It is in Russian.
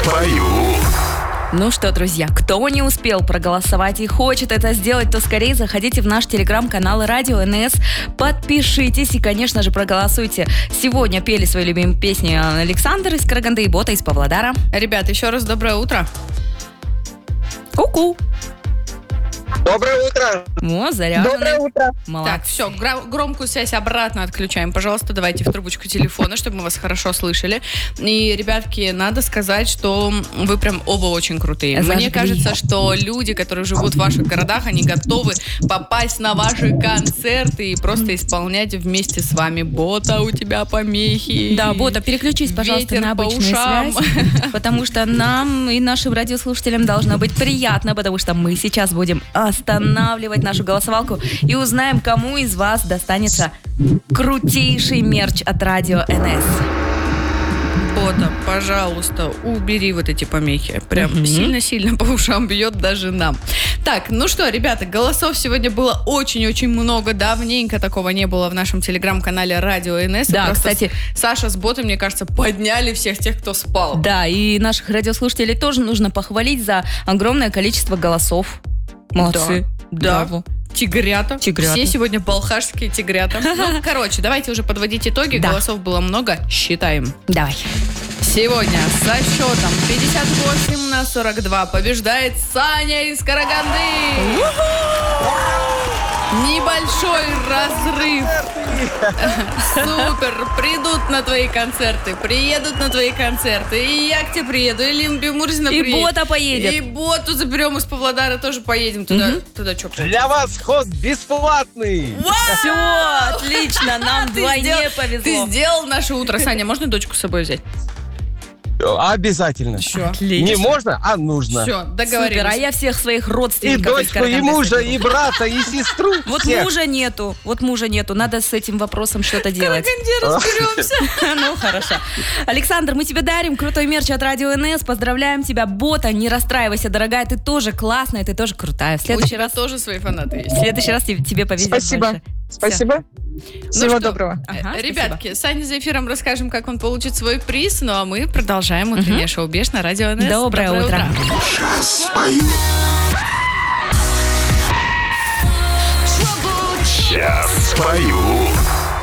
спою. Ну что, друзья, кто не успел проголосовать и хочет это сделать, то скорее заходите в наш телеграм-канал Радио НС, подпишитесь и, конечно же, проголосуйте. Сегодня пели свои любимые песни Александр из Караганды и Бота из Павлодара. Ребят, еще раз доброе утро. Ку-ку. Доброе утро. О, заряженный. Доброе утро. Молодцы. Так, все, громкую связь обратно отключаем. Пожалуйста, давайте в трубочку телефона, чтобы мы вас хорошо слышали. И, ребятки, надо сказать, что вы прям оба очень крутые. Зажгли. Мне кажется, что люди, которые живут в ваших городах, они готовы попасть на ваши концерты и просто исполнять вместе с вами. Бота, у тебя помехи. Да, Бота, переключись, пожалуйста, Ветер на по обычную ушам. связь, потому что нам и нашим радиослушателям должно быть приятно, потому что мы сейчас будем останавливать нашу голосовалку и узнаем, кому из вас достанется крутейший мерч от Радио НС. Бота, пожалуйста, убери вот эти помехи. Прям сильно-сильно по ушам бьет даже нам. Так, ну что, ребята, голосов сегодня было очень-очень много. Давненько такого не было в нашем телеграм-канале Радио НС. Да, Просто кстати, Саша с Ботой, мне кажется, подняли всех тех, кто спал. да, и наших радиослушателей тоже нужно похвалить за огромное количество голосов. Молодцы. Да. Браво. Тигрята. Тигрята. Все сегодня балхашские тигрята. Ну, короче, давайте уже подводить итоги. Да. Голосов было много. Считаем. Давай. Сегодня со счетом 58-42 побеждает Саня из Караганды. Небольшой разрыв. Супер. Придут на твои концерты. Приедут на твои концерты. И я к тебе приеду. И Лимби Мурзина И приедет. Бота поедет. И Боту заберем из Павлодара. Тоже поедем туда. Туда что? Для вас ход бесплатный. Все, отлично, нам вдвойне повезло. Ты сделал наше утро. Саня, можно дочку с собой взять? Обязательно. Все. Отлично. Не можно, а нужно. Все, договорились. Супер, а я всех своих И родственников из дочку, и Караганды мужа, соберу. и брата, и сестру. Вот всех. мужа нету, надо с этим вопросом что-то делать. Караганде разберемся. Ну, хорошо. Александр, мы тебе дарим крутой мерч от Радио НС, поздравляем тебя, Бота, не расстраивайся, дорогая, ты тоже классная, ты тоже крутая. В У следующий тебя раз, тоже свои фанаты есть. в следующий раз тебе повезет Спасибо. больше. Спасибо. Ну Всего что, доброго. Ага, ребятки, Сане за эфиром расскажем, как он получит свой приз, ну а мы продолжаем утреннее шоу-беш на Радио НС. Доброе утро. Сейчас спою. Сейчас спою.